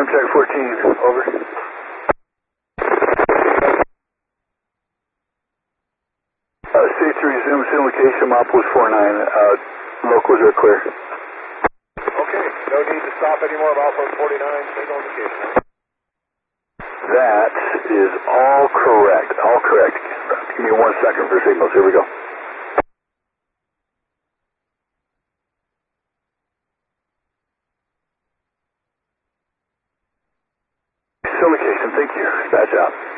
Track 14, over. Safe to resume syndication, Mopos 49, locals are clear. Okay, no need to stop anymore, Mopos 49, signal indication. That is all correct, all correct. Give me 1 second for signals, here we go. Syndication, thank you, bad job.